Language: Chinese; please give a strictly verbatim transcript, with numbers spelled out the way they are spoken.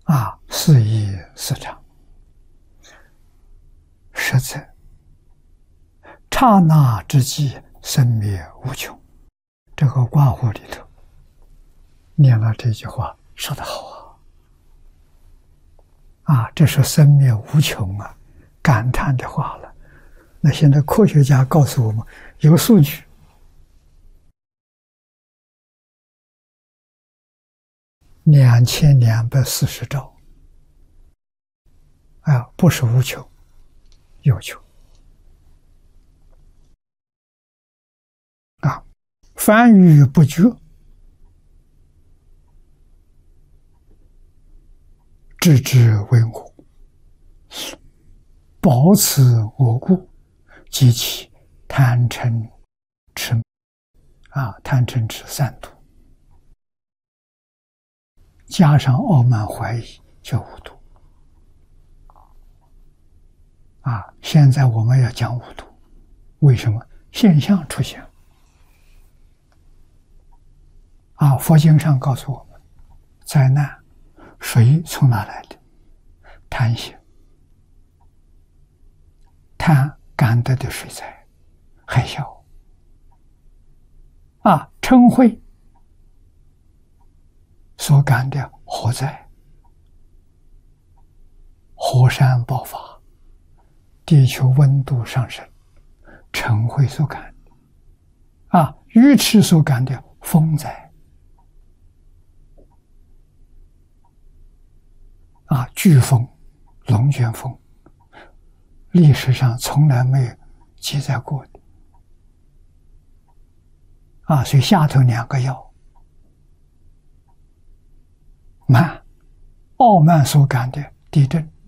啊，四意四常，实在刹那之际，生灭无穷。这个卦呼里头念了这句话，说得好啊！啊，这是生灭无穷啊，感叹的话了。那现在科学家告诉我们，有数据，两千两百四十兆，啊，不是无穷，有穷。啊，凡语不绝，知之为我，保持我故，及其贪嗔痴啊，贪嗔痴三毒，加上傲慢怀疑，就五毒。啊，现在我们要讲五毒，为什么？现象出现。啊，佛经上告诉我们，灾难水从哪来的？贪心，贪感得的水灾，海啸。啊，嗔恚所感的火灾，火山爆发，地球温度上升，嗔恚所感的。啊，愚痴所感的风灾。啊，飓风、龙卷风，历史上从来没有记载过的。啊，所以下头两个要慢，傲慢所感的地震，